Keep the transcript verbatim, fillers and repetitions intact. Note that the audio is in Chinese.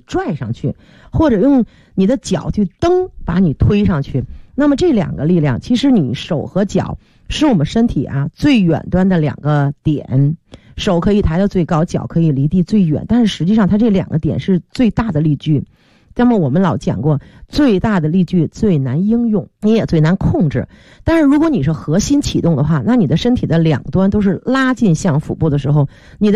拽上去，或者用你的脚去蹬把你推上去。那么这两个力量，其实你手和脚是我们身体啊最远端的两个点，手可以抬到最高，脚可以离地最远，但是实际上它这两个点是最大的力矩。那么我们老讲过，最大的力矩最难应用，你也最难控制。但是如果你是核心启动的话，那你的身体的两端都是拉近向腹部的时候，你的